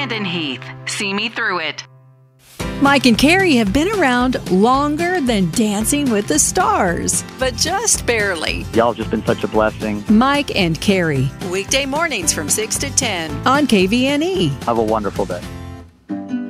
Brandon Heath. See me through it. Mike and Carrie have been around longer than Dancing with the Stars, but just barely. Y'all have just been such a blessing. Mike and Carrie, weekday mornings from 6 to 10 on KVNE. Have a wonderful day.